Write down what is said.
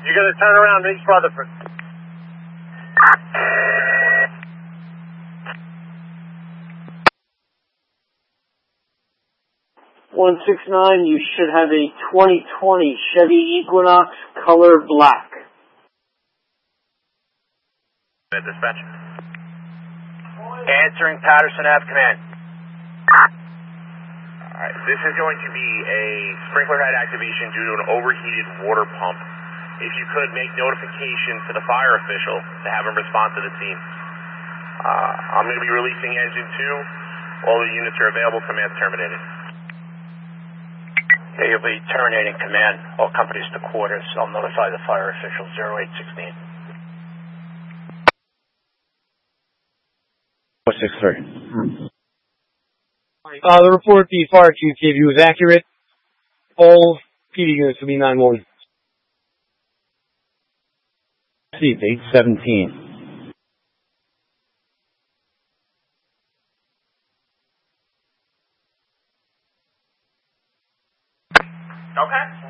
You're going to turn around East Rutherford. (169), you should have a 2020 Chevy Equinox color black. Dispatch. Answering Patterson Ave command. Alright, this is going to be a sprinkler head activation due to an overheated water pump. If you could make notification to the fire official to have him respond to the scene. I'm going to be releasing engine 2. All the units are available. Command terminated. Okay, you'll be terminating command. All companies to quarters. I'll notify the fire official. 0816. 463. The report the fire chief gave you is accurate. All PD units will be 9-1. Seat 817. Okay.